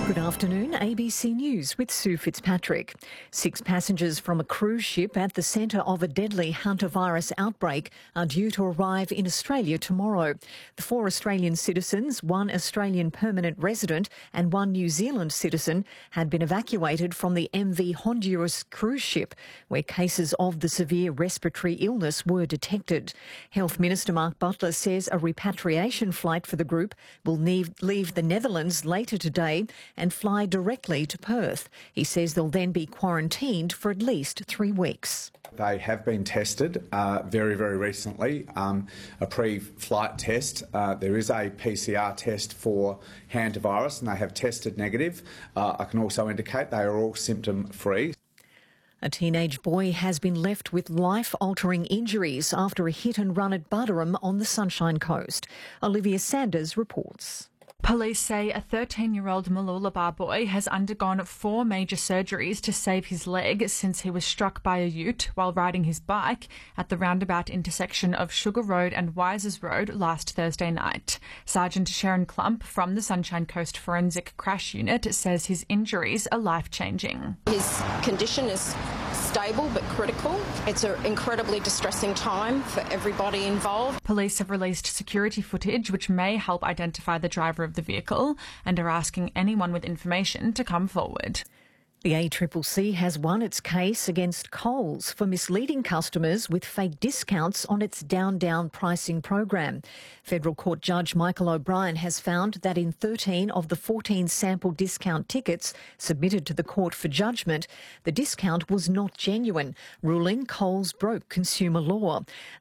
Good afternoon, ABC News with Sue Fitzpatrick. 6 passengers from a cruise ship at the centre of a deadly hantavirus outbreak are due to arrive in Australia tomorrow. The 4 Australian citizens, 1 Australian permanent resident and 1 New Zealand citizen had been evacuated from the MV Honduras cruise ship, where cases of the severe respiratory illness were detected. Health Minister Mark Butler says a repatriation flight for the group will leave the Netherlands later today and fly directly to Perth. He says they'll then be quarantined for at least 3 weeks. They have been tested very, very recently, a pre-flight test. There is a PCR test for hantavirus and they have tested negative. I can also indicate they are all symptom-free. A teenage boy has been left with life-altering injuries after a hit and run at Buderim on the Sunshine Coast. Olivia Sanders reports. Police say a 13-year-old Mooloolaba boy has undergone 4 major surgeries to save his leg since he was struck by a ute while riding his bike at the roundabout intersection of Sugar Road and Wisers Road last Thursday night. Sergeant Sharon Clump from the Sunshine Coast Forensic Crash Unit says his injuries are life-changing. His condition is stable but critical. It's an incredibly distressing time for everybody involved. Police have released security footage which may help identify the driver of the vehicle and are asking anyone with information to come forward. The ACCC has won its case against Coles for misleading customers with fake discounts on its down pricing program. Federal Court Judge Michael O'Brien has found that in 13 of the 14 sample discount tickets submitted to the court for judgment, the discount was not genuine, ruling Coles broke consumer law.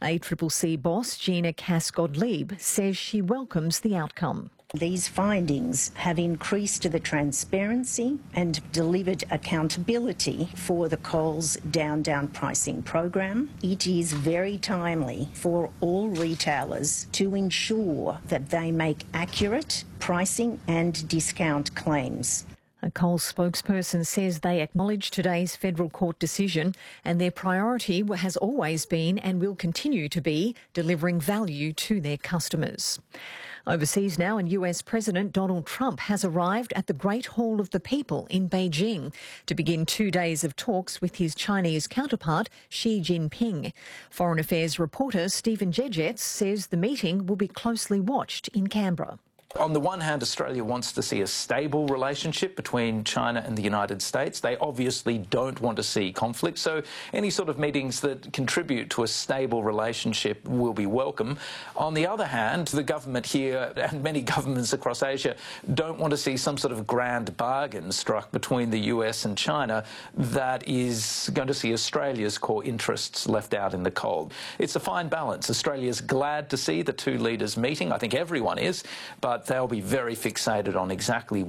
ACCC boss Gina Cass-Gottlieb says she welcomes the outcome. These findings have increased the transparency and delivered accountability for the Coles down pricing program. It is very timely for all retailers to ensure that they make accurate pricing and discount claims. A Coles spokesperson says they acknowledge today's federal court decision and their priority has always been and will continue to be delivering value to their customers. Overseas now, and US President Donald Trump has arrived at the Great Hall of the People in Beijing to begin 2 days of talks with his Chinese counterpart Xi Jinping. Foreign Affairs reporter Stephen Jejets says the meeting will be closely watched in Canberra. On the one hand, Australia wants to see a stable relationship between China and the United States. They obviously don't want to see conflict, so any sort of meetings that contribute to a stable relationship will be welcome. On the other hand, the government here and many governments across Asia don't want to see some sort of grand bargain struck between the US and China that is going to see Australia's core interests left out in the cold. It's a fine balance. Australia's glad to see the 2 leaders meeting. I think everyone is, but they'll be very fixated on exactly